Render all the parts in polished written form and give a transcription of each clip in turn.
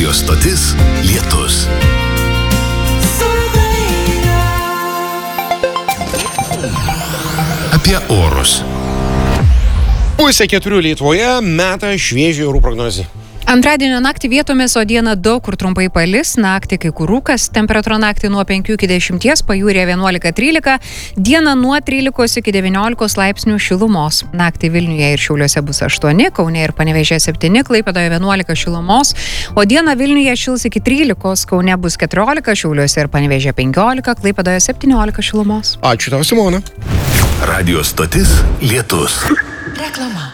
Radio stotis Lietus. Apie orus. Pusė 4 Lietuvoje meta šviežią orų prognozę. Antradienio naktį vietomis, o dieną daug kur trumpai palis, naktį kai kur rūkas, temperatūra naktį nuo 5 iki 10, pajūryje 11-13, dieną nuo 13 iki 19 laipsnių šilumos. Naktį Vilniuje ir Šiauliuose bus 8, Kaune ir Panevėžyje 7, Klaipėdoje 11 šilumos, o dieną Vilniuje šils iki 13, Kaune bus 14, Šiauliuose ir Panevėžyje 15, Klaipėdoje 17 šilumos. Ačiū tau, Simona. Radio stotis Lietus. Reklama.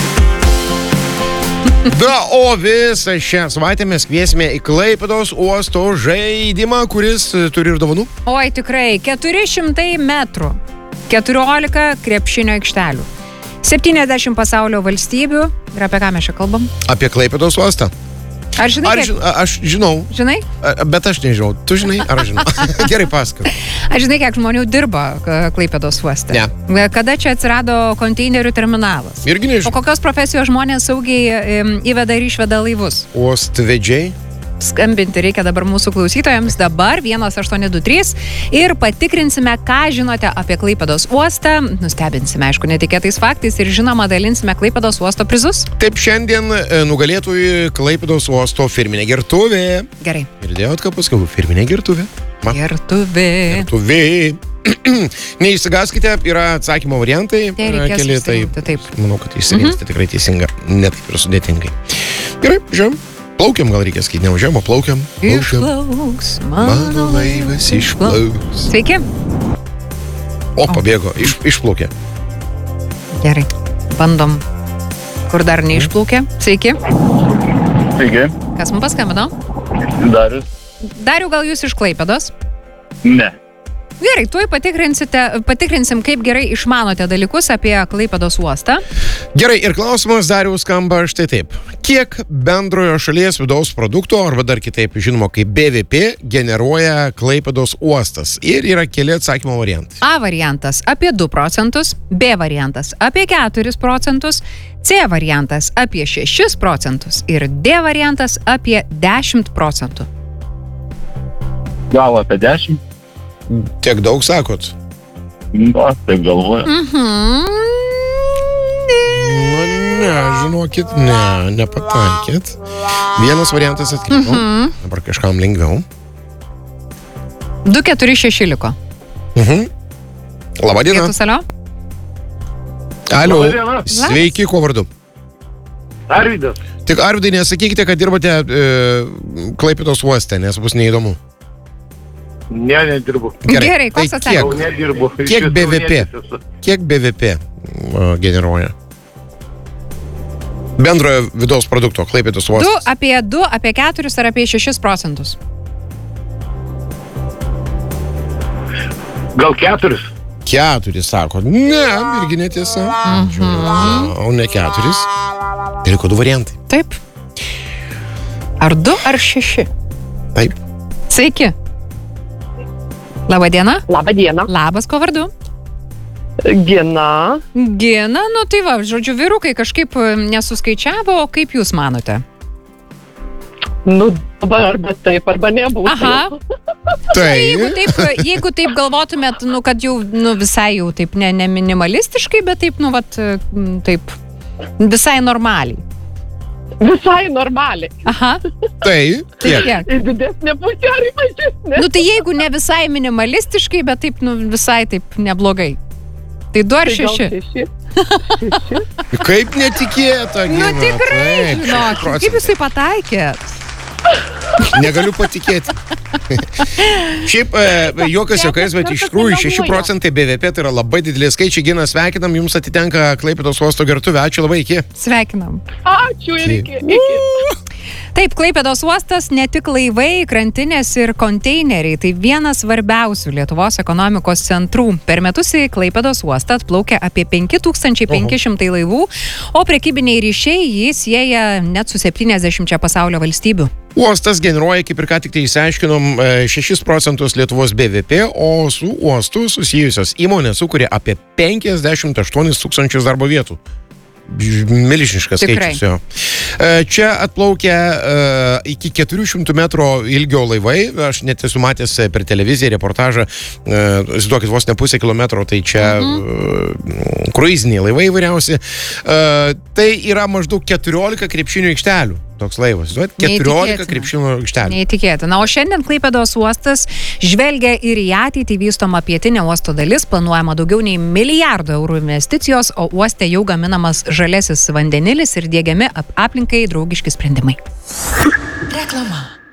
O visą šią savaitę mes kviesime į Klaipėdos uosto žaidimą, kuris turi ir dovanų. Oi, tikrai, 400 metrų, 14 krepšinio aikštelių, 70 pasaulio valstybių. Ir apie ką mes čia kalbam? Apie Klaipėdos uostą. Ar žinai? Aš žinau. Žinai? Bet aš nežinau. Tu žinai, ar aš žinau? Gerai pasakok. Aš žinai, kiek žmonių dirba Klaipėdos uoste? Ne. Kada čia atsirado konteinerių terminalas? Irgi nežinau. O kokios profesijos žmonės saugiai įveda ir išveda laivus? Uostvedžiai. Skambinti reikia dabar mūsų klausytojams, dabar 1823 ir patikrinsime, ką žinote apie Klaipėdos uostą, nustebinsime, aišku, netikėtais faktais ir žinoma, dalinsime Klaipėdos uosto prizus. Taip, šiandien nugalėtojų Klaipėdos uosto firminė gertuvė. Gerai. Girdėjot, ką pasakiau? Firminė gertuvė. Gertuvė. Neišsigaskite, yra atsakymo variantai. Reikės taip. Manau, kad išsirinksite tikrai teisinga, net kaip ir sudėtingai. Gerai, žiūrėjom. Plaukiam, gal reikia sakyti, neužiam, o plaukiam. Išplauks, mano laivas išplauks. Sveiki. O, pabėgo, išplaukė. Gerai, bandom. Kur dar neišplaukė? Sveiki. Sveiki. Kas mums paskambino? Darius. Dariu, gal jūs iš Klaipėdos? Ne. Gerai, tuoj patikrinsim, kaip gerai išmanote dalykus apie Klaipėdos uostą. Gerai, ir klausimas Dariaus skamba štai taip. Kiek bendrojo šalies vidaus produkto, arba dar kitaip žinoma kaip BVP, generuoja Klaipėdos uostas? Ir yra keli atsakymo variantai. A variantas apie 2 procentus, B variantas apie 4 procentus, C variantas apie 6 procentus ir D variantas apie 10 procentų. Gal apie 10? Tiek daug sakot? Na, taip galvoju. Ne, žinokit, nepataikėt. Vienas variantas atkripo. Dabar kažkam lengviau. 2, 4, 6 liko. Labadiena. Lietus, alio? Alio. Labadiena. Sveiki, kuo vardu? Arvydas. Tik Arvydai, nesakykite, kad dirbate Klaipėdos uoste, nes bus neįdomu. Ne, nedirbu. Gerai, koks tai atsakymas? Nedirbu. Kiek BVP? Kiek BVP generuoja? Bendrojo vidaus produkto Klaipėdos uostas. 2, apie 4 ar apie 6 procentus? Gal 4? 4, sako. Ne, irgi netiesa. O ne 4. Tai liko 2 variantai. Taip. Ar 2 ar 6? Taip. Sveiki. Labadiena. Labadiena. Labas, ko vardu? Gina. Gina, nu tai va, žodžiu, vyrukai kažkaip nesuskaičiavo, o kaip jūs manote? Nu, dabar arba taip, arba nebūtų. Aha. Jeigu taip galvotumėt, nu, kad jau visai jau taip ne minimalistiškai, bet taip, taip visai normaliai. Visai normaliai. Aha. Tai kiek? Ir didesnė pusė ar mažesnė. Nu tai jeigu ne visai minimalistiškai, bet taip, visai taip neblogai. Tai 2 ar 6? 6. Kaip netikėta, Gina. Nu tikrai, Taip, žinok, kaip jūs tai pataikėt? Negaliu patikėti. Šiaip juokas juokais, bet iš tikrųjų 6 procentai BVP tai yra labai didelė skaičiai. Gina, sveikinam, jums atitenka Klaipėdos uosto gertuvė. Ačiū labai, iki. Sveikinam. Ačiū ir iki. Taip, Klaipėdos uostas ne tik laivai, krantinės ir konteineriai, tai vienas svarbiausių Lietuvos ekonomikos centrų. Per metus į Klaipėdos uostą atplaukia apie 5500 laivų, o prekybiniai ryšiai jį sieja net su 70 pasaulio valstybių. Uostas generuoja, kaip ir ką tik tai išsiaiškinom, 6 procentus Lietuvos BVP, o su uostu susijusios įmonės sukuria apie 58 tūkstančius darbo vietų. Milžiniškas skaičius jo. Čia atplaukia iki 400 metrų ilgio laivai, aš net esu matęs per televiziją reportažą, įsivaizduokit, vos ne pusę kilometro, tai čia kruiziniai laivai įvairiausi. Tai yra maždaug 14 krepšinio aikštelių. Toks laivas. 14 krepšinio aikštelių. Neįtikėtina. Na, o šiandien Klaipėdos uostas žvelgia ir į ateitį, vystoma pietinė uosto dalis, planuojama daugiau nei €1 milijardų investicijos, o uoste jau gaminamas žalesis vandenilis ir diegiami aplinkai draugiški sprendimai. Reklama.